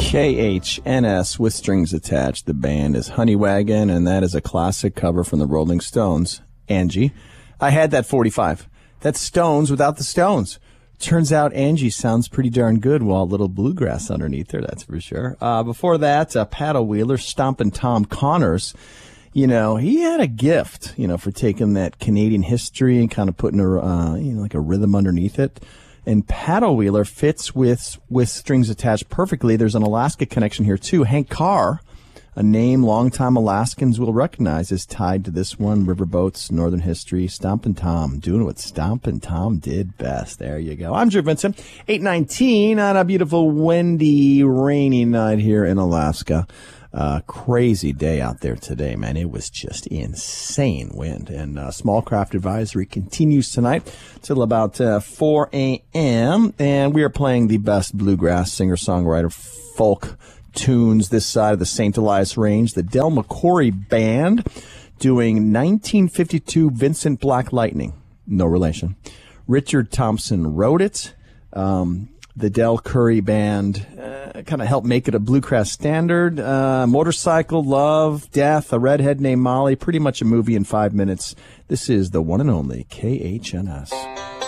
KHNS with strings attached. The band is Honeywagon, and that is a classic cover from the Rolling Stones. Angie, I had that 45. That's Stones without the Stones. Turns out Angie sounds pretty darn good while a little bluegrass underneath her, that's for sure. Before that, Paddle Wheeler, Stompin' Tom Connors. You know, he had a gift, for taking that Canadian history and kind of putting like a rhythm underneath it. And Paddle Wheeler fits with strings attached perfectly. There's an Alaska connection here, too. Hank Carr, a name longtime Alaskans will recognize, is tied to this one. Riverboats, Northern History, Stompin' Tom, doing what Stompin' Tom did best. There you go. I'm Drew Vincent, 8:19 on a beautiful, windy, rainy night here in Alaska. Crazy day out there today, man. It was just insane wind. And small craft advisory continues tonight till about 4 a.m. And we are playing the best bluegrass singer-songwriter folk tunes this side of the St. Elias Range. The Del McCoury Band doing 1952 Vincent Black Lightning. No relation. Richard Thompson wrote it. The Del Curry Band kind of helped make it a bluegrass standard. Motorcycle, Love, Death, a redhead named Molly. Pretty much a movie in 5 minutes. This is the one and only KHNS.